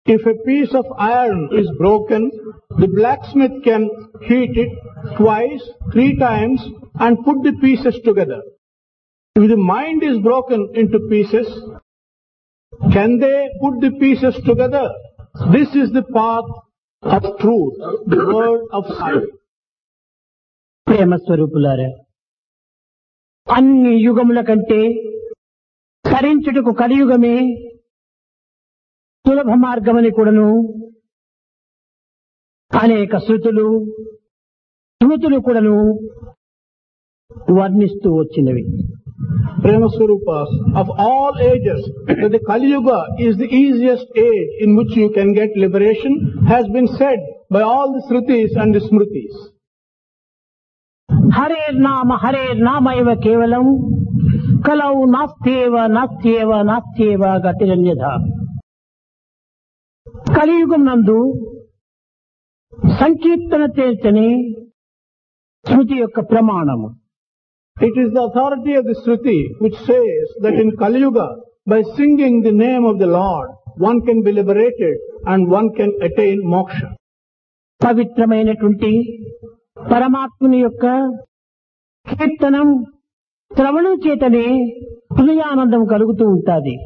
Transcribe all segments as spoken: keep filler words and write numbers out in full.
If a piece of iron is broken, the blacksmith can heat it twice, three times and put the pieces together. If the mind is broken into pieces, can they put the pieces together? This is the path of truth, the word of Sai. ప్రేమ స్వరూపులారా, అన్ని యుగముల కంటే తరించుటకు కలియుగమే సులభ మార్గమని కూడాను అనేక శృతులు స్మృతులు కూడాను వర్ణిస్తూ వచ్చినవి. Prema Swarupas, of all ages, that the Kali Yuga is the easiest age in which you can get liberation has been said by all the Shrutis and the Smritis. Hare నామ హరే నామ ఇవ కేవలం కలౌ నాస్త్యేవ నాస్త్యేవ నాస్త్యేవ గతిరన్యథ. కలియుగం నందు సంకీర్తన చేతనే స్మృతి యొక్క ప్రమాణము. It is the authority of the Shruti which says that in Kali Yuga, by singing the name of the Lord, one can be liberated and one can attain moksha. పవిత్రమైనటువంటి పరమాత్ముని యొక్క కీర్తనం శ్రవణం చేతనే హృదయానందం కలుగుతూ ఉంటుంది.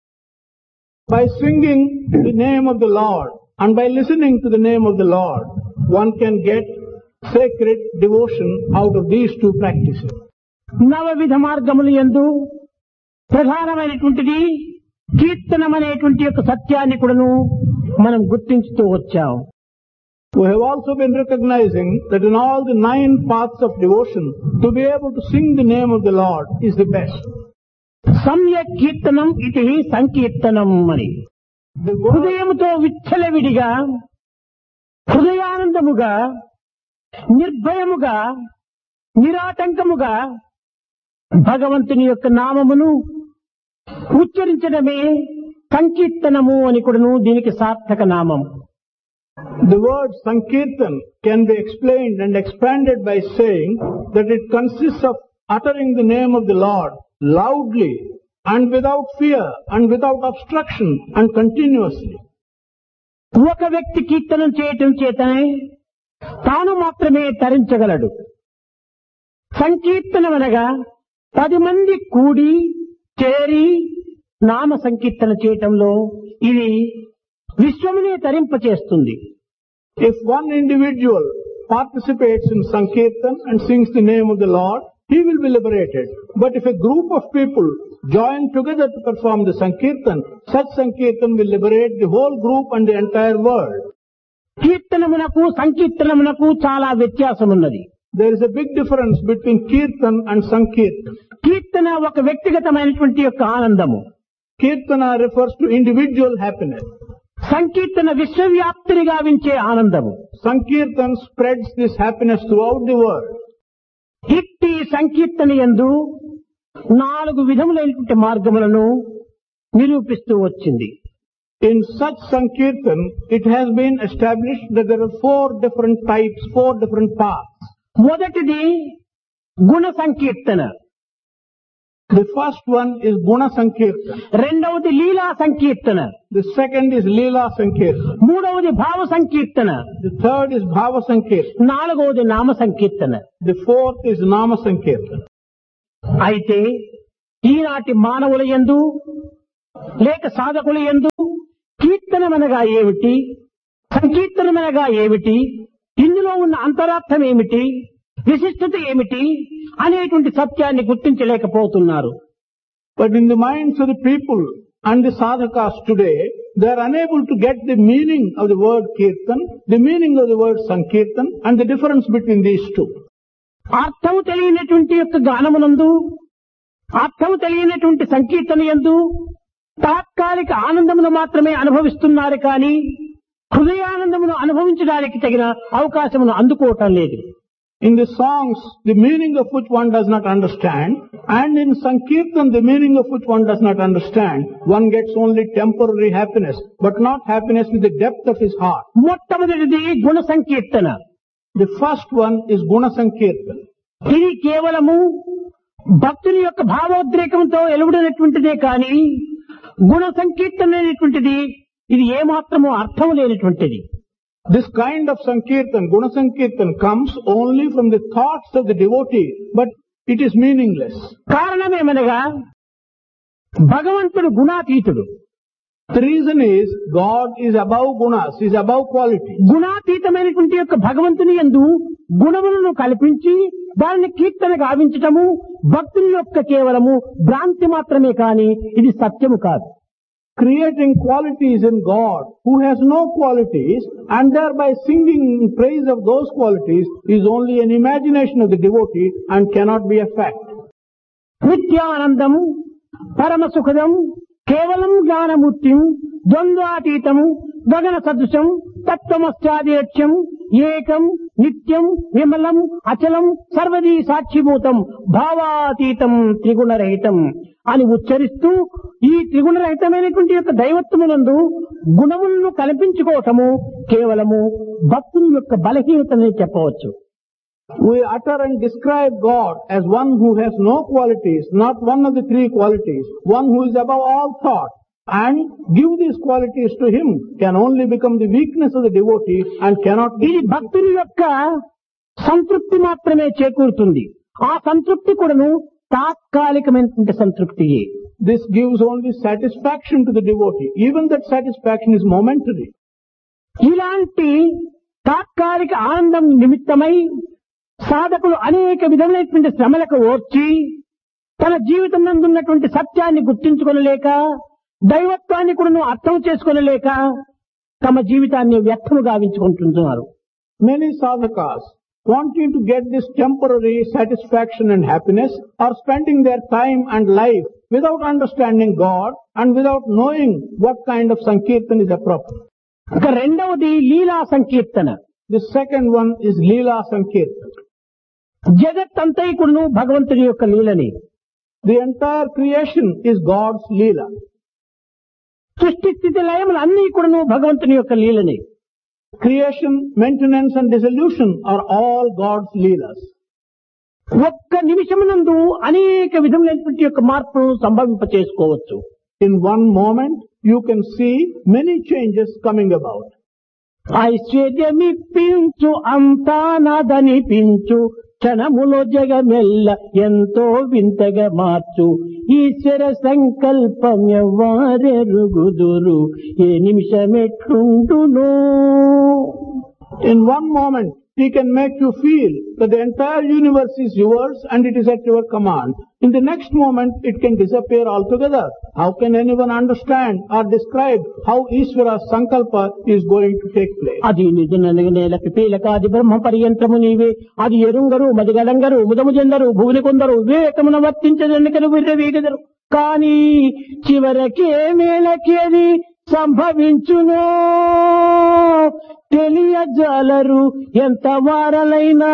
By singing the name of the Lord and by listening to the name of the Lord, one can get sacred devotion out of these two practices. నవవిధ మార్గములు యందు ప్రధానమైనటువంటిది కీర్తనం అనేటువంటి యొక్క సత్యాన్ని కూడాను మనం గుర్తించుతూ వచ్చాం. We have also been recognizing that in all the nine paths of devotion, to be able to sing the name of the Lord is the best. సమ్యక్ కీర్తనం ఇది సంకీర్తనం అని హృదయముతో విచ్చలవిడిగా హృదయానందముగా నిర్భయముగా నిరాటంకముగా భగవంతుని యొక్క నామమును ఉచ్చరించడమే సంకీర్తనము అని కూడాను దీనికి సార్థక నామం. The word Sankirtan can be explained and expanded by saying that it consists of uttering the name of the Lord loudly and without fear and without obstruction and continuously. ఒక వ్యక్తి కీర్తనం చేయటం చేతనే తాను మాత్రమే తరించగలడు. సంకీర్తనం అనగా పది మంది కూడి చేరి నామ సంకీర్తన చేయటంలో ఇది విశ్వమునే తరింపచేస్తుంది. If one individual participates in Sankirtan and sings the name of the Lord, he will be liberated. But if a group of people join together to perform the Sankirtan, such Sankirtan will liberate the whole group and the entire world. కీర్తనమునకు సంకీర్తనమునకు చాలా వ్యత్యాసం ఉన్నది. There is a big difference between Kirtan and Sankirtan. కీర్తన ఒక వ్యక్తిగతమైనటువంటి యొక్క ఆనందము. Kirtana refers to individual happiness. సంకీర్తన విశ్వవ్యాప్తిని గావించే ఆనందము. Sankirtan spreads this happiness throughout the world. ఇట్టి సంకీర్తన యందు నాలుగు విధములైనటువంటి మార్గములను నిరూపిస్తూ వచ్చింది. In such Sankirtan, it has been established that there are four different types, four different paths. మొదటిది గుణ సంకీర్తన. The first one is Guna Sankirtan. రెండవది లీలా సంకీర్తన. The second is Leela Sankirtan. మూడవది భావ సంకీర్తన. The third is Bhava Sankirtan. నాలుగవది నామ సంకీర్తన. The fourth is Nama Sankirtan. అయితే ఈనాటి మానవుల యందు లేక సాధకుల యందు కీర్తనమనగా ఏమిటి, సంకీర్తనమనగా ఏమిటి, ఇందులో ఉన్న అంతరార్థం ఏమిటి, విశిష్టత ఏమిటి అనేటువంటి సత్యాన్ని గుర్తించలేకపోతున్నారు. But in the minds of the people and the sadhakas today, they are unable to get the meaning of the word Kirtan, the meaning of the word Sankirtan and the difference between these two. అర్థము తెలియనటువంటి యొక్క గానమునందు, అర్థము తెలియనటువంటి సంకీర్తన యందు తాత్కాలిక ఆనందమును మాత్రమే అనుభవిస్తున్నారు కానీ హృదయానందమును అనుభవించడానికి తగిన అవకాశమును అందుకోవటం లేదు. In the songs, the meaning of which one does not understand, and in Sankirtan, the meaning of which one does not understand, one gets only temporary happiness, but not happiness with the depth of his heart. మొట్టమొదటిది గుణ సంకీర్తన. The first one is Guna Sankirtan. ఇది కేవలము భక్తుని యొక్క భావోద్రేకంతో ఎలువడినటువంటిదే కానీ గుణ సంకీర్తన అనేటువంటిది ఇది ఏమాత్రమూ అర్థం లేనటువంటిది. This kind of Sankirtan, Guna Sankirtan, comes only from the thoughts of the devotee, but it is meaningless. కారణమేమనగా భగవంతుడు గుణాతీతుడు. The reason is God is above gunas, is above quality. గుణాతీతమైనటువంటి యొక్క భగవంతుని యందు గుణములను కల్పించి దానిని కీర్తన గావించటము భక్తుని యొక్క కేవలము భ్రాంతి మాత్రమే కాని ఇది సత్యము కాదు. Creating qualities in God who has no qualities and thereby singing in praise of those qualities is only an imagination of the devotee and cannot be a fact. నిత్యానందం పరమ సుఖదం కేవలం జ్ఞానమూర్తిం ద్వంద్వాతీతం గగన సదృశం తత్వమస్యాదిలక్ష్యం ఏకం నిత్యం విమలం అచలం సర్వదీ సాక్షిభూతం భావాతీతం త్రిగుణరహితం అని ఉచ్చరిస్తూ ఈ త్రిగుణరహితమైనటువంటి యొక్క దైవత్వమునందు గుణములను కల్పించుకోవటము కేవలము భక్తుని యొక్క బలహీనతనే చెప్పవచ్చు. We utter and describe God as one who has no qualities, not one of the three qualities, one who is above all thought, and give these qualities to him can only become the weakness of the devotee and cannot be. ఇది భక్తుని యొక్క సంతృప్తి మాత్రమే చేకూరుతుంది. ఆ సంతృప్తి కూడాను తాత్కాలికమైనటువంటి సంతృప్తియే. This gives only satisfaction to the devotee. Even that satisfaction is momentary. ఇలాంటి తాత్కాలిక ఆనందం నిమిత్తమై సాధకులు అనేక విధమైనటువంటి శ్రమలకు ఓర్చి తన జీవితం నందున్నటువంటి సత్యాన్ని గుర్తించుకొనలేక దైవత్వాన్ని కూడా అర్థం చేసుకోనలేక తమ జీవితాన్ని వ్యర్థము గావించుకుంటున్నారు. Many sadhakas, wanting to get this temporary satisfaction and happiness, are spending their time and life without understanding God and without knowing what kind of sankirtan is appropriate. ఇక రెండవది లీలా సంకీర్తన. The second one is Leela Sankirtan. జగత్తంతైకుడును భగవంతుని యొక్క లీలని. The entire creation is God's Leela. సృష్టి స్థితి లయములు అన్ని కూడాను భగవంతుని యొక్క లీలని. Creation, maintenance and dissolution are all God's Leelas. ఒక్క నిమిషమునందు అనేక విధములైనటువంటి యొక్క మార్పులు సంభవింప చేసుకోవచ్చు. In one moment, you can see many changes coming about. ఐశ్వర్యమిప్పించు అంతా నాదనిపించు క్షణములో జగమెల్ల ఎంతో వింతగా మార్చు ఈశ్వర సంకల్పం ఎవ్వారెరుగుదురు ఏ నిమిషమెట్లుండును. In one moment, He can make you feel that the entire universe is yours and it is at your command. In the next moment, it can disappear altogether. How can anyone understand or describe how Ishvara's Sankalpa is going to take place? అది నిజనగనేల పిపీలకాది బ్రహ్మ పర్యంత్రము నీవే అది ఎరుంగరు మదిగలంగరు ముదము చెందరు భువని కొందరు వివేకమున వర్తించదెన్నికలు విర్రవీగదరు కానీ చివరకే మేలకేది సంభవించునో తెలియజాలరు ఎంత వారలైనా.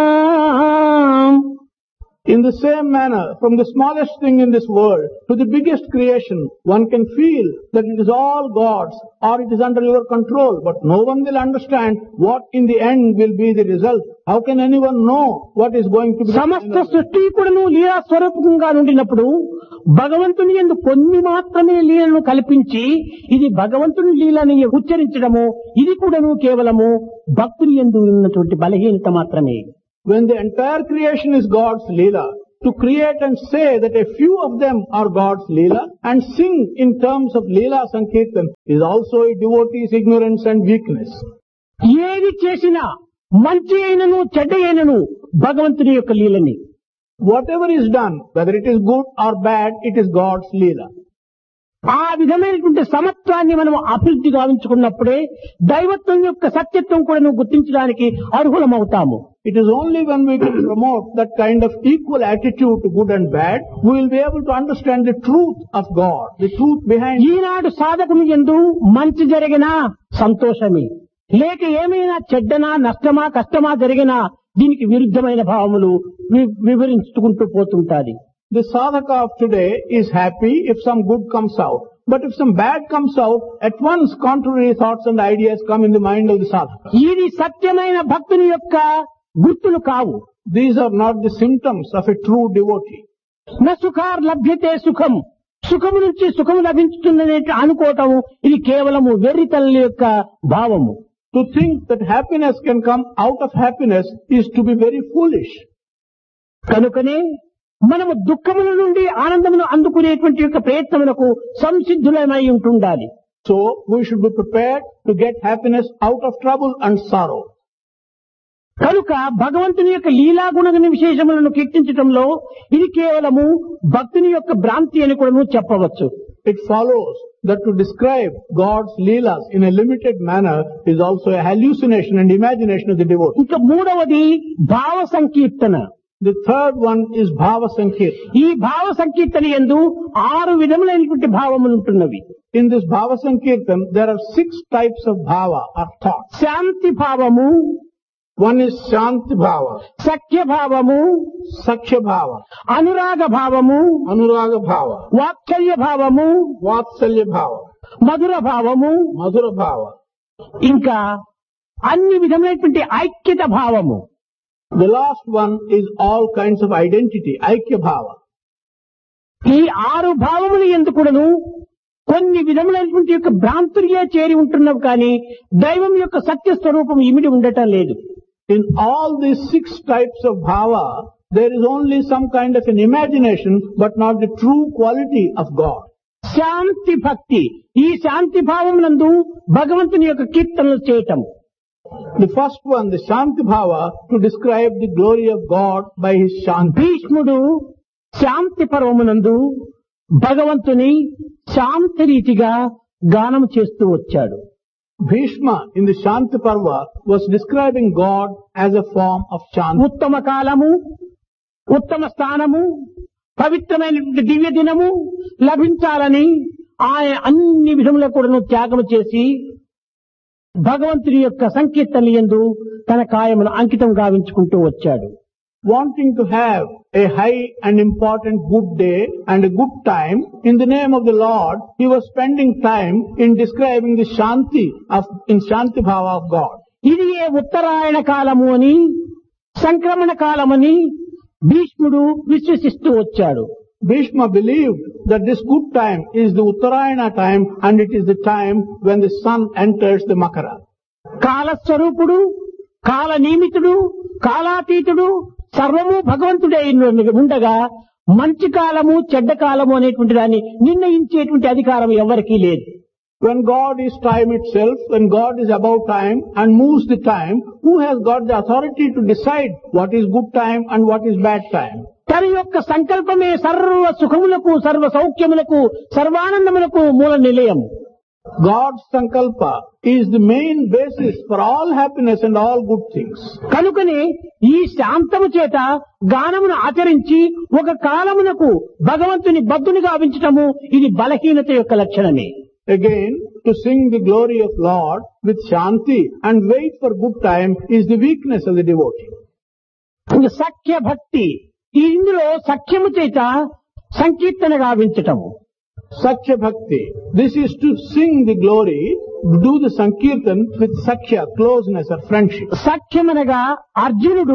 In the same manner, from the smallest thing in this world to the biggest creation, one can feel that it is all God's or it is under your control, but no one will understand what in the end will be the result. How can anyone know what is going to be? సమస్త సృష్టి కూడాను లీలా స్వరూపంగా నుండినప్పుడు భగవంతుని యందు కొన్ని మాత్రమే లీలను కల్పించి ఇది భగవంతుని లీలని ఉచ్చరించడము ఇది కూడాను కేవలము భక్తుని యందు ఉన్నటువంటి బలహీనత మాత్రమే. When the entire creation is God's Leela, to create and say that a few of them are God's Leela and sing in terms of Leela Sankirtan is also a devotee's ignorance and weakness. ఏది చేసినా మంచి అయినను చెడ్డ అయినను భగవంతుని యొక్క లీలని. Whatever is done, whether it is good or bad, it is God's Leela. ఆ విధమైనటువంటి సమత్వాన్ని మనం అభివృద్ధి గావించుకున్నప్పుడే దైవత్వం యొక్క సత్యత్వం కూడా గుర్తించడానికి అర్హులమవుతాము. It is only when we can promote that kind of equal attitude to good and bad, we will be able to understand the truth of God, the truth behind. ఈనాడు సాధకుని యందు మంచి జరిగినా సంతోషమే, లేక ఏమైనా చెడ్డనా నష్టమా కష్టమా జరిగినా దీనికి విరుద్ధమైన భావములు వివరించుకుంటూ పోతుంటాది. The sadhaka of today is happy if some good comes out. But if some bad comes out, at once contrary thoughts and ideas come in the mind of the sadhaka. ఇది సత్యమైన భక్తుని యొక్క గుర్తులు కావు. These are not the symptoms of a true devotee. న సుఖార్ లభ్యతే సుఖం సుఖము నుంచి సుఖము లభించుతుందనే అనుకోవటం ఇది కేవలము వెర్రితల్లి యొక్క భావము. To think that happiness can come out of happiness is to be very foolish. కనుకనే మనము దుఃఖముల నుండి ఆనందమును అందుకునేటువంటి యొక్క ప్రయత్నములకు సంసిద్ధులమై ఉంటుండాలి. So we should be prepared to get happiness out of trouble and sorrow. కనుక భగవంతుని యొక్క లీలాగుణ విశేషములను కీర్తించటంలో ఇది కేవలము భక్తుని యొక్క భ్రాంతి అని కూడా చెప్పవచ్చు. It follows that to describe God's leelas in a limited manner is also a hallucination and imagination of the devotee. ఇంకా మూడవది భావ సంకీర్తన. The third one is Bhava Sankirtana. ఈ భావ సంకీర్తన యందు ఆరు విధములైనటువంటి భావములు ఉంటున్నవి. In this Bhava Sankirtan there are six types of bhava or thought. శాంతి భావము, One is Shanti Bhava, సఖ్య భావము, Sakhya Bhava, అనురాగ భావము, Anuraga Bhava, వాత్సల్య భావము, Vatsalya Bhava, మధుర భావము, Madhura Bhava. ఇంకా అన్ని విధములైనటువంటి ఐక్యత భావము. The last one is all kinds of identity, Aikya Bhava. ఈ ఆరు భావములు ఎందుకును కొన్ని విధములైనటువంటి యొక్క భ్రాంతులుగా చేరి ఉంటున్నవి కానీ దైవం యొక్క సత్య స్వరూపం ఇమిడి ఉండటం లేదు. In all these six types of bhava, there is only some kind of an imagination, but not the true quality of God. శాంతి భక్తి, ఈ శాంతి భావం నందు భగవంతుని యొక్క కీర్తనలు చేయటం. The first one, the Shanti Bhava, to describe the glory of God by his Shanti. భీష్ముడు శాంతి పర్వమునందు భగవంతుని శాంతి రీతిగా గానం చేస్తూ వచ్చాడు. Bhishma in the Shanti Parva was describing God as a form of Shanti. ఉత్తమ కాలము, ఉత్తమ స్థానము, పవిత్రమైనటువంటి దివ్య దినము లభించాలని ఆయన అన్ని విధముల కూడా త్యాగం చేసి భగవంతుని యొక్క సంకీర్తనలు యందు తన కాయమును అంకితం గావించుకుంటూ వచ్చాడు. Wanting to have a high and important good day and a good time, in the name of the Lord, he was spending time in describing the Shanti of, in Shanti Bhava of God. ఇది ఏ ఉత్తరాయణ కాలము అని, సంక్రమణ కాలమని భీష్ముడు విశ్వసిస్తూ వచ్చాడు. Bhishma believed that this good time is the Uttarayana time and it is the time when the sun enters the Makara. కాలస్వరూపుడు, కాల నియమితుడు, కాలాతీతుడు, సర్వము భగవంతుడే ఉండగా మంచి కాలము చెడ్డ కాలము అనేటువంటి దాన్ని నిర్ణయించేటువంటి అధికారం ఎవరికీ లేదు. When God is time itself, when God is above time and moves the time, who has got the authority to decide what is good time and what is bad time? తన యొక్క సంకల్పమే సర్వ సుఖములకు, సర్వ సౌఖ్యములకు, సర్వానందములకు మూల నిలయం. God's sankalpa is the main basis for all happiness and all good things. కనుకనే ఈ శాంతము చేత గానమును ఆచరించి ఒక కాలమునకు భగవంతుని బద్దుని గావించటము ఇది బలహీనత యొక్క లక్షణమే. Again, to sing the glory of Lord with Shanti and wait for good time is the weakness of the devotee. సఖ్య భక్తి, ఇందులో సఖ్యము చేత సంకీర్తన గావించటము. Sakhya Bhakti. This is to sing the glory, do the Sankirtan with Sakhya, closeness or friendship. సఖ్యమనగా అర్జునుడు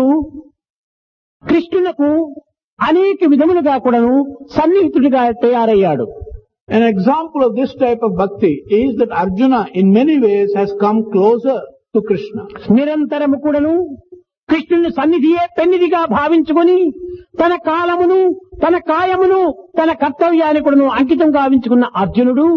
కృష్ణునకు అనేక విధములుగా కూడాను సన్నిహితుడిగా తయారయ్యాడు. An example of this type of bhakti is that Arjuna in many ways has come closer to Krishna. నిరంతరము కూడాను కృష్ణుని సన్నిధియే పెన్నిదిగా భావించుకొని తన కాలమును, తన కాయమును, తన కర్తవ్యాన్ని కూడాను అంకితం గావించుకున్న అర్జునుడు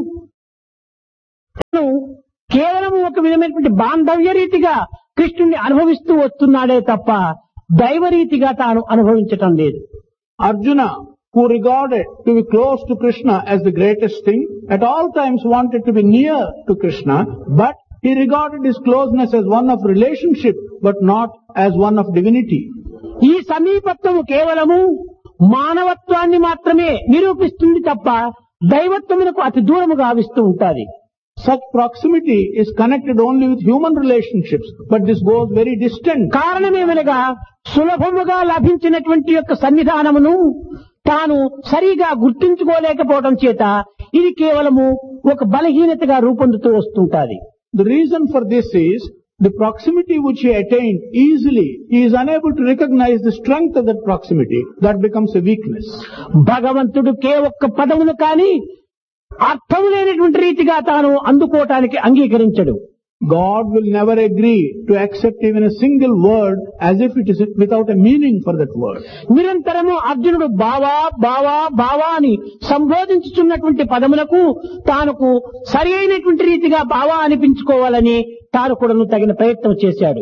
తను కేవలం ఒక విధమైనటువంటి బాంధవ్య రీతిగా కృష్ణుని అనుభవిస్తూ వస్తున్నాడే తప్ప దైవరీతిగా తాను అనుభవించటం లేదు. Arjuna, who regarded to be close to Krishna as the greatest thing, at all times wanted to be near to Krishna, but he regarded his closeness as one of relationship, but not as one of divinity. ఈ సమీపత్వము కేవలము మానవత్వాన్ని మాత్రమే నిరూపిస్తుంది తప్ప దైవత్వమునకు అతి దూరము గావిస్తూ ఉంటాది. Such proximity is connected only with human relationships, but this goes very distant. కారణమేమనగా సులభముగా లభించినటువంటి యొక్క సన్నిధానమును తాను సరిగా గుర్తించుకోలేకపోవడం చేత ఇది కేవలము ఒక బలహీనతగా రూపొందుతూ వస్తుంటాది. The reason for this is The proximity which he attained easily, he is unable to recognize the strength of that proximity. That becomes a weakness. భగవంతుడు కే ఒక్క పదమును కాని అర్థం లేనటువంటి రీతిగా తాను అందుకోవటానికి అంగీకరించడు. God will never agree to accept even a single word as if it is without a meaning for that word. నిరంతరము అర్జునుడు బావా బావా బావా అని సంబోధించుచున్నటువంటి పదములకు తానుకు సరి అయినటువంటి రీతిగా బావా అనిపించుకోవాలని తాను కూడా తగిన ప్రయత్నం చేశాడు.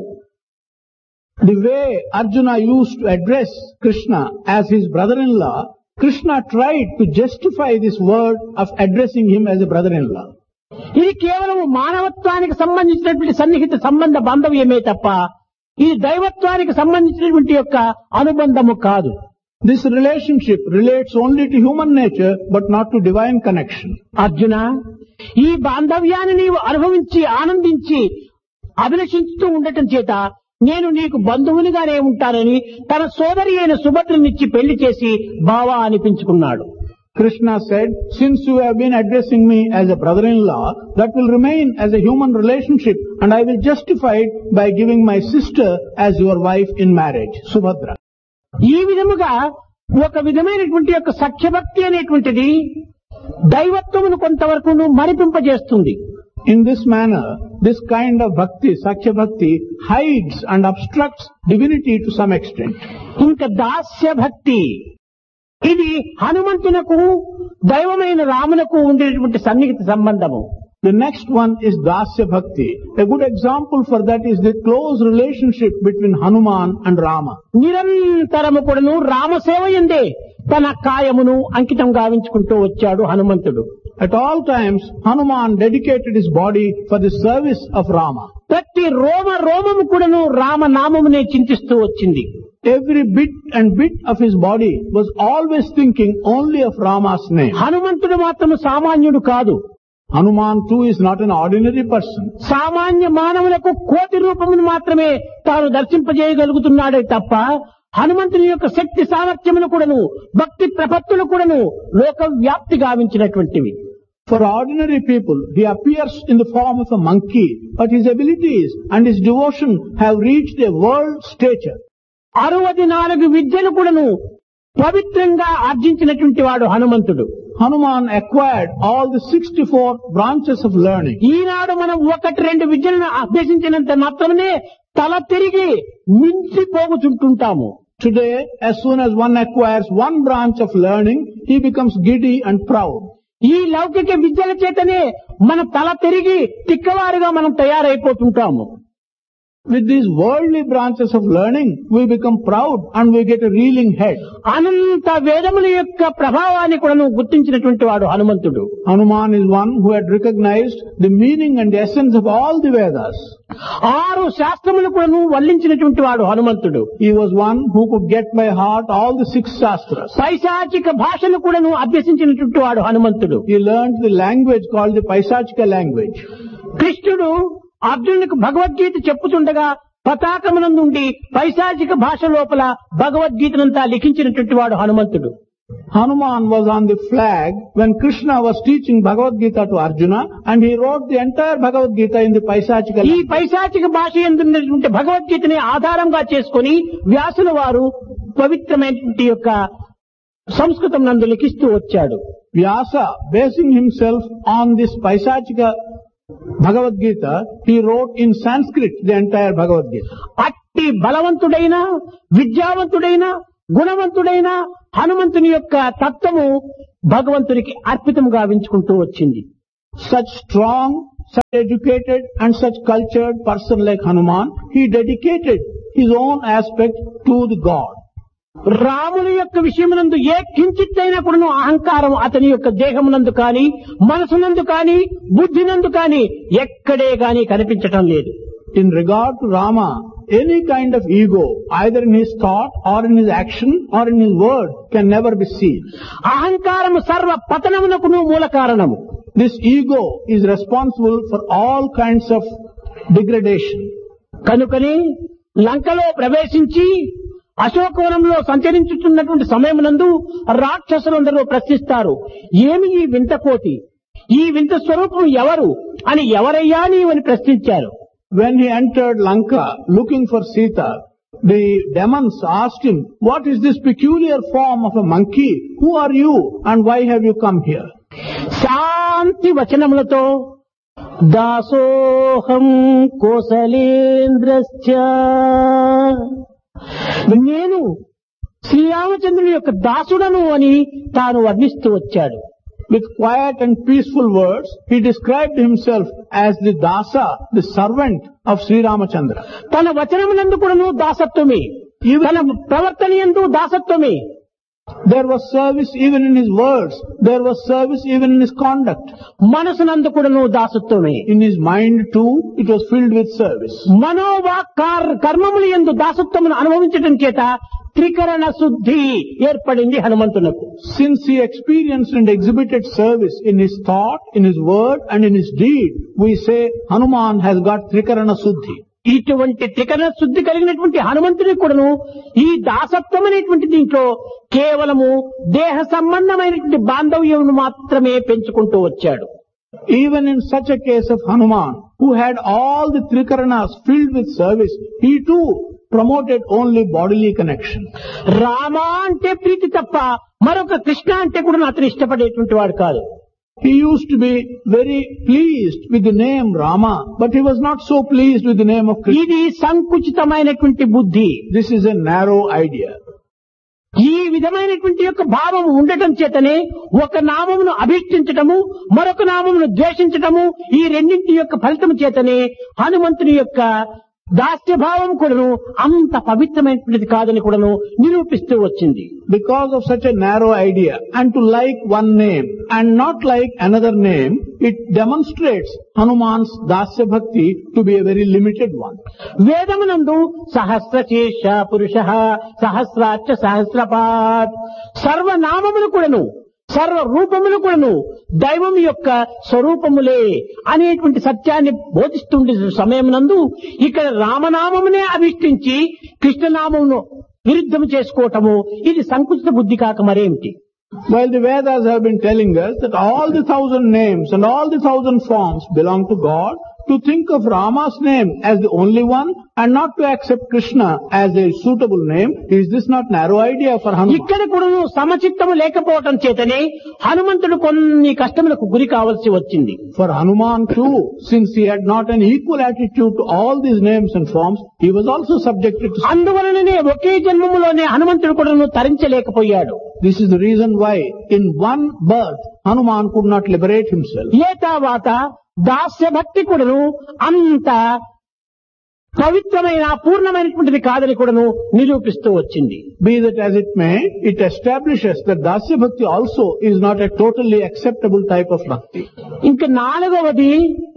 The way Arjuna used to address Krishna as his brother-in-law, Krishna tried to justify this word of addressing him as a brother-in-law. ఇది కేవలం మానవత్వానికి సంబంధించినటువంటి సన్నిహిత సంబంధ బాంధవ్యమే తప్ప ఇది దైవత్వానికి సంబంధించినటువంటి యొక్క అనుబంధము కాదు. This relationship relates only to human nature but not to divine connection. Arjuna, ఈ బాంధవ్యాన్ని నీవు అనుభవించి ఆనందించి అభిలషించుతూ ఉండటం చేత నేను నీకు బంధువునిగానే ఉంటానని తన సోదరి అయిన సుభద్రనిచ్చి పెళ్లి చేసి బావా అనిపించుకున్నాడు. Krishna said, since you have been addressing me as a brother-in-law, that will remain as a human relationship and I will justify it by giving my sister as your wife in marriage, Subhadra. ఈ విధముగా ఒక విధమైనటువంటి యొక్క సఖ్యభక్తి అనేటువంటిది దైవత్వమును కొంతవరకు మరిపింపజేస్తుంది. In this manner, this kind of bhakti, Sakhya Bhakti, hides and obstructs divinity to some extent. ఇంకా దాస్య భక్తి, ఇది హనుమంతునకు దైవమైన రామునకు ఉండేటువంటి సన్నిహిత సంబంధము. The next one is Dasya Bhakti. A good example for that is the close relationship between Hanuman and Rama. నిరంతరము కూడాను రామసేవయందే తన కాయమును అంకితం గావించుకుంటూ వచ్చాడు హనుమంతుడు. At all times, Hanuman dedicated his body for the service of Rama. ప్రతి రోమ రోమము కూడాను రామ నామమునే చింతిస్తూ వచ్చింది. Every bit and bit of his body was always thinking only of Rama's name. హనుమంతుడు మాత్రము సామాన్యుడు కాదు. Hanuman too is not an ordinary person. సామాన్య మానవులకు కోటి రూపమును మాత్రమే తాను దర్శింపజేయగలుగుతున్నాడే తప్ప హనుమంతుని యొక్క శక్తి సామర్థ్యమును కూడాను భక్తి ప్రపత్తులు కూడాను లోక వ్యాప్తి గావించినటువంటివి. For ordinary people, he appears in the form of a monkey, but his abilities and his devotion have reached a world stature. అరవది నాలుగు విద్యలు కూడాను పవిత్రంగా ఆర్జించినటువంటి వాడు హనుమంతుడు. Hanuman acquired all the sixty-four branches of learning. ఈనాడు మనం ఒకటి రెండు విద్యలను అభ్యసించినంత మాత్రమే తల తిరిగి మించిపోగుచుంటుంటాము. Today, as soon as one acquires one branch of learning, he becomes giddy and proud. ఈ లౌకిక విద్యల చేతనే మన తల తిరిగి తిక్కవారుగా మనం తయారైపోతుంటాము. With these worldly branches of learning, we become proud and we get a reeling head. అనంత వేదముల యొక్క ప్రభావాన్ని కూడా గుర్తించినటువంటి వాడు హనుమంతుడు. Hanuman is one who had recognized the meaning and the essence of all the Vedas. ఆరు శాస్త్రములు కూడా వల్లించినటువంటి వాడు హనుమంతుడు. He was one who could get by heart all the six shastras. పైశాచిక భాషను కూడా అభ్యసించినటువంటి వాడు హనుమంతుడు. He learned the language called the Paisachika language. కృష్ణుడు అర్జునునికి భగవద్గీత చెప్పుతుండగా పతాకమునందుండి పైశాచిక భాష లోపల భగవద్గీతనంతా లిఖించినటువంటి వాడు హనుమంతుడు. Hanuman was on the flag when Krishna was teaching Bhagavad Gita to Arjuna and he wrote the entire Bhagavad Gita in the Paisachika ఈ language. పైశాచిక భాష ఎందున్నటువంటి భగవద్గీతని ఆధారంగా చేసుకుని వ్యాసుల వారు పవిత్రమైనటువంటి యొక్క సంస్కృతం నందు లిఖిస్తూ వచ్చాడు. Vyasa, basing himself on this Paisachika Bhagavad Gita, he wrote in Sanskrit the entire Bhagavad Gita. అట్టి బలవంతుడైన విద్యావంతుడైన గుణవంతుడైన హనుమంతుని యొక్క తత్వము భగవంతునికి అర్పితం గావించుకుంటూ వచ్చింది. Such strong, such educated and such cultured person like Hanuman, he dedicated his own aspect to the God. రాముని యొక్క విషయమునందు ఏ కించిత్తైనా కూడా అహంకారం అతని యొక్క దేహమునందు కాని మనసునందు కాని బుద్ధినందు కాని ఎక్కడే గాని కనిపించటం లేదు. In regard to Rama, any kind of ego, either in his thought or in his action or in his word, can never be seen. అహంకారము సర్వ పతనమునకును మూల కారణము. This ego is responsible for all kinds of degradation. కనుకనే లంకలో ప్రవేశించి అశోకవనంలో సంచరించుతున్నటువంటి సమయమునందు రాక్షసులందరూ ప్రశ్నిస్తారు, ఏమి ఈ వింత కోతి, ఈ వింత స్వరూపం ఎవరు అని, ఎవరయ్యా నీవని ప్రశ్నించారు. when he entered Lanka looking for Sita, the demons asked him, what is this peculiar form of a monkey? Who are you and why have you come here? శాంతి వచనములతో దాసోహం కోసలేంద్రశ్చ, నేను శ్రీరామచంద్రుని యొక్క దాసుడను అని తాను వర్ణిస్తూ వచ్చాడు. With quiet and peaceful words, he described himself as the dasa, the servant of Sri Ramachandra. తన వచనమునందు కూడాను దాసత్వమే, తన ప్రవర్తన యందు దాసత్వమే. There was service even in his words. There was service even in his conduct. మనసునందు కూడాను దాసత్వమే. In his mind too, it was filled with service. మనోవాక్ కర్మముల యందు దాసత్వమును అనుభవించడం చేత త్రికరణ శుద్ధి ఏర్పడింది హనుమంతునకు. Since he experienced and exhibited service in his thought, in his word and in his deed, we say Hanuman has got Trikarana Suddhi. ఇటువంటి త్రికరణ శుద్ధి కలిగినటువంటి హనుమంతుడికి కూడాను ఈ దాసత్వం అనేటువంటి దీంట్లో కేవలము దేహ సంబంధమైనటువంటి బాంధవ్యమును మాత్రమే పెంచుకుంటూ వచ్చాడు. Even in such a case of Hanuman, who had all the Trikaranas filled with service, he too promoted only bodily connection. Rama అంటే ప్రీతి తప్ప మరొక కృష్ణ అంటే కూడా అతను ఇష్టపడేటువంటి వాడు కాదు. He used to be very pleased with the name Rama, but he was not so pleased with the name of Krishna. ఇది సంకుచితమైనటువంటి బుద్ధి. This is a narrow idea. ఈ విధమైనటువంటి యొక్క భావం ఉండటం చేతనే ఒక నామమును అభిష్టించటము, మరొక నామమును ద్వేషించటము, ఈ రెండింటి యొక్క ఫలితం చేతనే హనుమంతుని యొక్క దాస్య భావం కూడాను అంత పవిత్రమైనటువంటిది కాదని కూడాను నిరూపిస్తూ వచ్చింది. Because of such a narrow idea, and to like one name and not like another name, it demonstrates Hanuman's dasya bhakti to be a very limited one. వేదమునందు సహస్రశీర్ష పురుష సహస్రాక్ష సహస్రపాత్, సర్వనామములు కూడాను సర్వ రూపములు కూడాను దైవం యొక్క స్వరూపములే అనేటువంటి సత్యాన్ని బోధిస్తుండే సమయమునందు ఇక్కడ రామనామమునే అభిష్టించి కృష్ణనామమును విరుద్ధం చేసుకోవటము ఇది సంకుచిత బుద్ధి కాక మరేమిటి? While the Vedas have been telling us that all the thousand names and all the thousand forms belong to God, to think of Rama's name as the only one and not to accept Krishna as a suitable name, is this not narrow idea for Hanuman? ఇక్కడ కూడా సమచిత్తము లేకపోవటం చేతనే హనుమంతుడు కొన్ని కష్టములకు గురి కావాల్సి వచ్చింది. For Hanuman too, since he had not an equal attitude to all these names and forms, he was also subjected to. అందువలననే ఒకే జన్మములోనే హనుమంతుడు కూడా తరించలేకపోయాడు. This is the reason why in one birth Hanuman could not liberate himself. ఏ తర్వాత దాస్య భక్తి కూడాను అంత పవిత్రమైన పూర్ణమైనటువంటిది కాదని కూడాను నిరూపిస్తూ వచ్చింది. Be that as it may, it establishes that Dasya Bhakti also is not a totally acceptable type of bhakti. ఇంకా నాలుగవది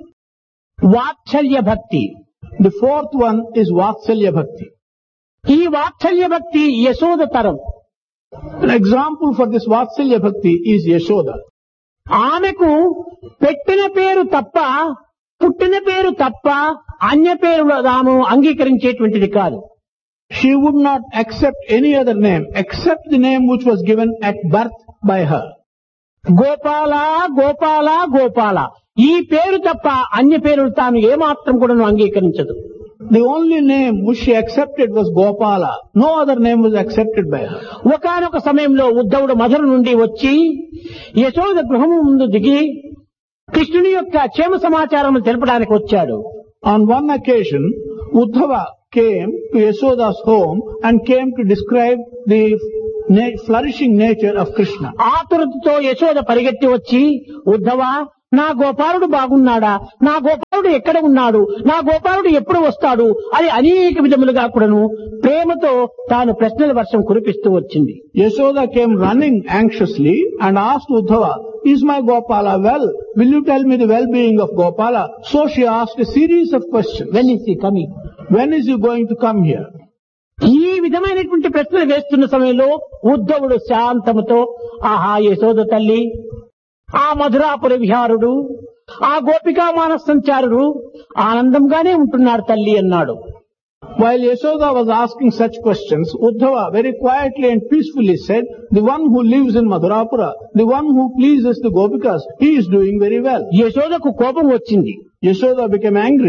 వాత్సల్య భక్తి. The fourth one is Vatsalya Bhakti. ఈ వాత్సల్య భక్తి యశోద తరం. An example for this Vatsalya Bhakti is Yashoda. ఆమెకు పెట్టిన పేరు తప్ప పుట్టిన పేరు తప్ప అన్య పేరు తాను అంగీకరించేటువంటిది కాదు. She would not accept any other name except the name which was given at birth by her. Gopala Gopala Gopala ఈ పేరు తప్ప అన్య పేరులు తాను ఏమాత్రం కూడా అంగీకరించదు. The only name which she accepted was Gopala. No other name was accepted by her. ఒకానొక సమయంలో ఉద్ధవుడు మధుర నుండి వచ్చి యశోద గృహము ముందు దిగి కృష్ణుని యొక్క క్షేమ సమాచారం తెలపడానికి వచ్చాడు. On one occasion, Uddhava came to Yashoda's home and came to describe the na- flourishing nature of Krishna. ఆతురతతో Yashoda పరిగెత్తి వచ్చి ఉద్ధవ నా గోపాలుడు బాగున్నాడా, నా గోపాలుడు ఎక్కడ ఉన్నాడు, నా గోపాలుడు ఎప్పుడు వస్తాడు అని అనేక విధములుగా కూడాను ప్రేమతో తాను ప్రశ్నల వర్షం కురిపిస్తూ వచ్చింది. Yashoda came running anxiously and asked Uddhava, is my Gopala well? Will you tell me the well-being of Gopala? So she asked a series of questions. When is he coming? When is he going to come here? ఈ విధమైనటువంటి ప్రశ్నలు వేస్తున్న సమయంలో ఉద్ధవుడు శాంతముతో ఆహా యశోద తల్లి, ఆ మధురాపుర విహారుడు, ఆ గోపికా మానస సంచారుడు ఆనందంగానే ఉంటున్నాడు తల్లి అన్నాడు. While Yashoda was asking such questions, Uddhava very quietly and peacefully said, the one who lives in Madhurapura, the one who pleases the Gopikas, he is doing very well. యశోదకు కోపం వచ్చింది. Yashoda became angry.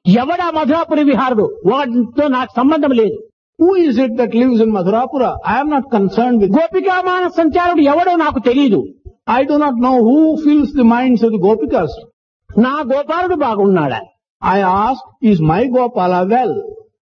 ఎవడా మధురాపురి విహారుడు వాటితో నాకు సంబంధం లేదు. Who is it that lives in Madhurapura? I am not concerned with. గోపికామాన సంచారుడు ఎవడో నాకు తెలియదు. I do not know who fills the minds of the Gopikas. నా గోపాలుడు బాగున్నాడా? I ask, is my Gopala well?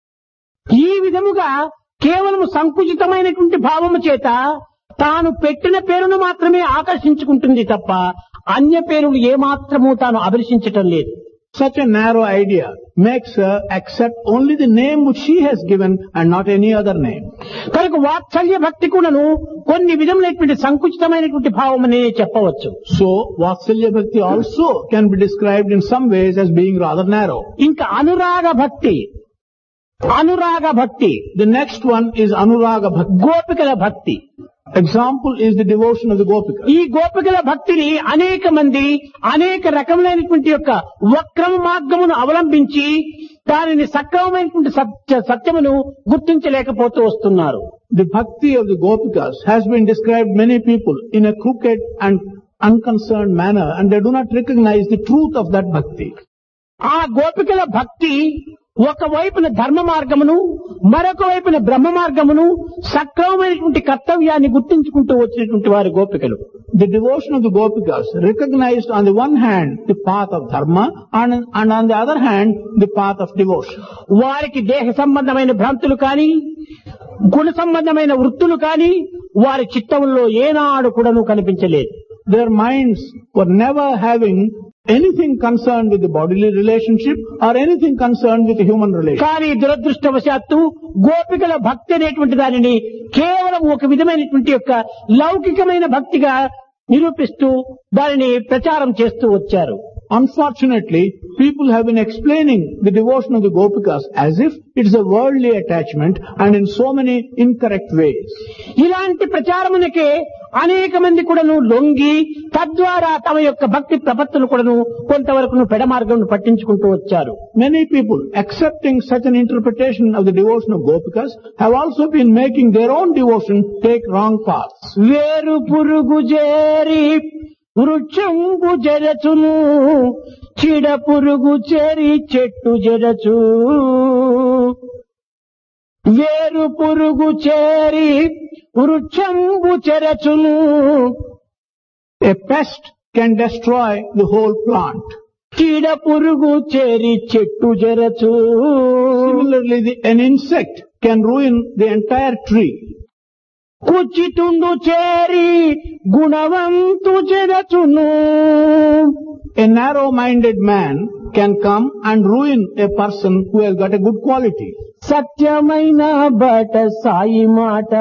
ఈ విధముగా కేవలం సంకుచితమైనటువంటి భావము చేత తాను పెట్టిన పేరును మాత్రమే ఆకర్షించుకుంటుంది తప్ప అన్య పేరులు ఏమాత్రము తాను అభిలషించటం లేదు. Such a narrow idea makes her accept only the name which she has given and not any other name. కనుక వాత్సల్య భక్తి కూడాను కొన్ని విధములైనటువంటి సంకుచితమైనటువంటి భావం అనే చెప్పవచ్చు. So, Vatsalya Bhakti also can be described in some ways as being rather narrow. ఇంకా అనురాగ భక్తి, అనురాగ భక్తి. The next one is Anuraga Bhakti. గోపికల భక్తి. Example is the devotion of the Gopikas. ఈ గోపికల భక్తిని అనేక మంది అనేక రకములైనటువంటి యొక్క వక్రమ మార్గమును అవలంబించి దానిని సక్రమమైనటువంటి సత్య సత్యమును గుర్తించలేకపోతూ వస్తున్నారు. The bhakti of the Gopikas has been described many people in a crooked and unconcerned manner, and they do not recognize the truth of that bhakti. ఆ గోపికల భక్తి ఒకవైపున ధర్మ మార్గమును మరొక వైపున బ్రహ్మ మార్గమును సక్రమమైనటువంటి కర్తవ్యాన్ని గుర్తించుకుంటూ వచ్చినటువంటి వారి గోపికలు. The devotion of the Gopikas recognized on the one hand the path of dharma and, and on the other hand the path of devotion. వారికి దేహ సంబంధమైన భ్రాంతులు కాని గుణ సంబంధమైన వృత్తులు కాని వారి చిత్తంలో ఏనాడు కూడాను కనిపించలేదు. Their minds were never having anything concerned with the bodily relationship or anything concerned with the human relationship. కానీ దురదృష్టవశాత్తు గోపికల భక్తి అనేటువంటి దానిని కేవలం ఒక విధమైనటువంటి యొక్క లౌకికమైన భక్తిగా నిరూపిస్తూ దానిని ప్రచారం చేస్తూ వచ్చారు. Unfortunately, people have been explaining the devotion of the Gopikas as if it is a worldly attachment and in so many incorrect ways. ఇలాంటి ప్రచారమునకే అనేక మంది కూడాను లొంగి తద్వారా తమ యొక్క భక్తి ప్రపత్తులు కూడాను కొంతవరకు పెడమార్గం పట్టించుకుంటూ వచ్చారు. Many people accepting such an interpretation of the devotion of Gopikas have also been making their own devotion take wrong paths. వేరు పురుగు చేరి వృక్షంబు జరచును చిడ పురుగు చేరి చెట్టు జరచు. వేరు పురుగు చేరి వృక్షంబు చెరచును. A pest can destroy the whole plant. చీడ పురుగు చేరి చెట్టు జరచు. Similarly, the, an insect can ruin the entire tree. కుచితుండు చేరి గుణవంతు జరచును. A narrow-minded man can come and ruin a person who has got a good quality. సత్యమైన బట సాయి మాట.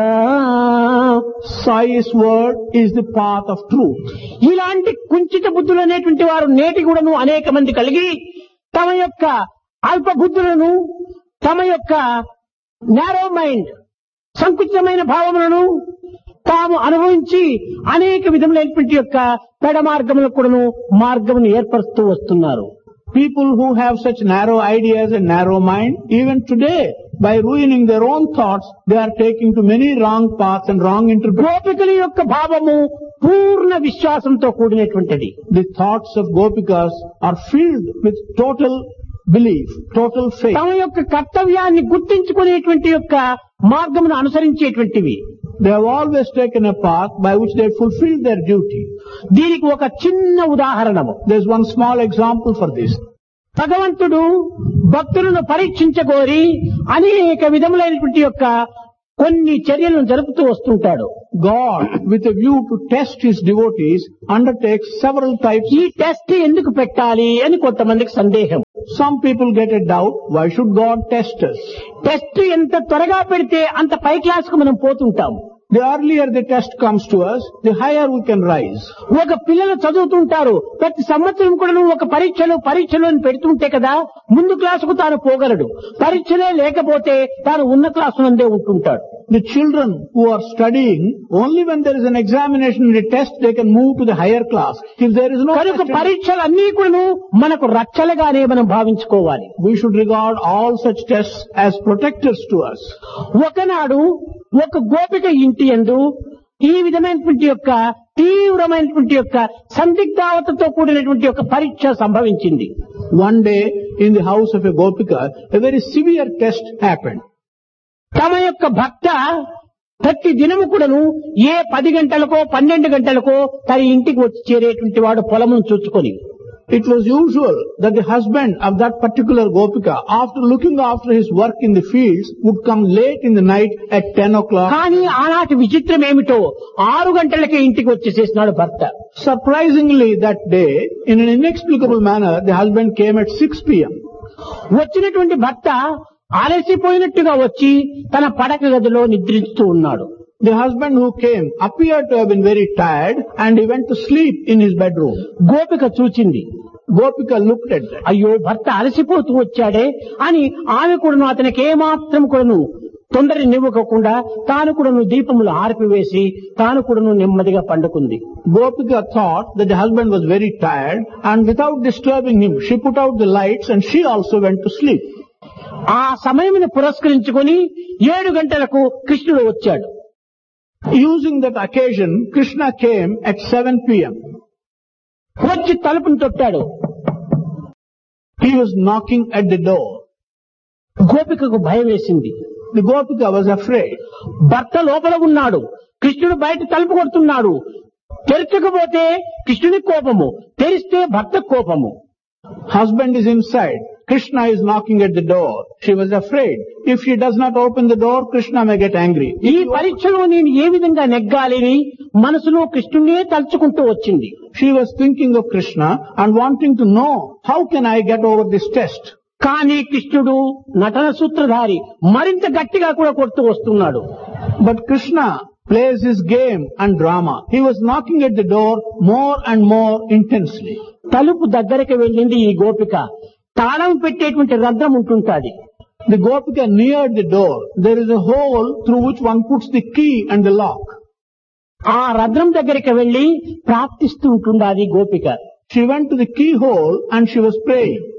Sai's word is the path of truth. ఇలాంటి కుంచిత బుద్ధులు అనేటువంటి వారు నేటి కూడాను అనేక మంది కలిగి తమ యొక్క అల్ప బుద్ధులను తమ యొక్క నారో మైండ్ సంకుచితమైన భావములను తాము అనుభవించి అనేక విధములైనటువంటి యొక్క పెడ మార్గములకు కూడాను మార్గమును ఏర్పరుస్తూ వస్తున్నారు. People who have such narrow ideas and narrow mind, even today, by ruining their own thoughts, they are taking to many wrong paths and wrong interpretations. గోపికల యొక్క భావము పూర్ణ విశ్వాసంతో కూడినటువంటిది. The thoughts of Gopikas are filled with total belief, total faith. తమ యొక్క కర్తవ్యాన్ని గుర్తించుకునేటువంటి యొక్క మార్గమును అనుసరించేటువంటివి. They have always taken a path by which they fulfill their duty. దీనికి ఒక చిన్న ఉదాహరణము. There is one small example for this. భగవంతుడు భక్తులను పరీక్షించగోరి అనేక విధములైనటువంటి యొక్క కొన్ని చర్యలను జరుపుతూ వస్తుంటాడు. God, with a view to test his devotees, undertakes several types. ఈ టెస్ట్ ఎందుకు పెట్టాలి అని కొంతమందికి సందేహం. Some people get a doubt, why should God test us? Test ఎంత త్వరగా పెడితే అంత పై క్లాస్ కు మనం పోతుంటాం. The earlier the test comes to us, the higher we can rise. ఒక పిల్లలు చదువుతుంటారు, ప్రతి సంవత్సరం కూడా ఒక పరీక్షలు పరీక్షలు అని పెడుతుంటే కదా ముందు క్లాసుకు తాను పోగలడు. పరీక్షలే లేకపోతే తాను ఉన్న class నందే ఉంటుంటాడు. The children who are studying, only when there is an examination and a test, they can move to the higher class. If there is no కనుక test, పరీక్షలు అన్నీ కూడా మనకు రక్షలుగానే మనం భావించుకోవాలి. we should regard all such tests as protectors to us. ఒకనాడు ఒక గోపిక ఇంటి యందు ఈ విధమైనటువంటి యొక్క తీవ్రమైనటువంటి యొక్క సందిగ్ధావతతో కూడినటువంటి యొక్క పరీక్ష సంభవించింది. One day, in the house of a Gopika, a very severe test happened. తమ యొక్క భర్త ప్రతి దినము కూడాను ఏ పది గంటలకో పన్నెండు గంటలకో తన ఇంటికి వచ్చి చేరేటువంటి వాడు పొలమును చూచుకొని. It was usual that the husband of that particular Gopika, after looking after his work in the fields, would come late in the night at ten o'clock. కానీ ఆనాటి విచిత్రం ఏమిటో ఆరు గంటలకే ఇంటికి వచ్చేసేసినాడు భర్త. Surprisingly that day, in an inexplicable manner, the husband came at six p.m. వచ్చినటువంటి భర్త అలసిపోయినట్టుగా వచ్చి తన పడక గదిలో నిద్రిస్తూ ఉన్నాడు. The husband who came appeared to have been very tired and he went to sleep in his bedroom. గోపిక చూచింది. Gopika looked at that. అయ్యో భర్త అలసిపోతూ వచ్చాడే అని ఆమె కూడాను అతనికి ఏమాత్రం కూడాను తొందర నివ్వకుండా తాను కూడాను దీపములు ఆర్పివేసి తాను కూడాను నెమ్మదిగా పండుకుంది. Gopika thought that the husband was very tired and without disturbing him, she put out the lights and she also went to sleep. ఆ సమయమును పురస్కరించుకొని ఏడు గంటలకు కృష్ణుడు వచ్చాడు. Using that occasion, Krishna came at seven p.m. వచ్చి తలుపును తొట్టాడు. He was knocking at the door. గోపికకు భయం వేసింది. The Gopika was afraid. భర్త లోపల ఉన్నాడు, కృష్ణుడు బయట తలుపు కొడుతున్నాడు. తెరచకపోతే కృష్ణుని కోపము, తెరిస్తే భర్త కోపము. Husband is inside. Krishna is knocking at the door. She was afraid. If she does not open the door, Krishna may get angry. ఈ పరీక్షలో నేను ఏ విధంగా నెగ్గాలని మనసులో కృష్ణునే తలుచుకుంటూ వచ్చింది. She was thinking of Krishna and wanting to know, how can I get over this test? కానీ కృష్ణుడు నటన సూత్రధారి మరింత గట్టిగా కూడా కొడుతూ వస్తున్నాడు. But Krishna plays his game and drama. He was knocking at the door more and more intensely. తలుపు దగ్గరికి వెళ్ళింది ఈ గోపిక. తాళం పెట్టేటువంటి రంధ్రం ఉంటుంటాది. The Gopika neared the door. There is a hole through which one puts the key and the lock. ఆ రంధ్రం దగ్గరికి వెళ్లి ప్రార్థిస్తూ ఉంటుండాది గోపిక. She went to the keyhole and she was praying.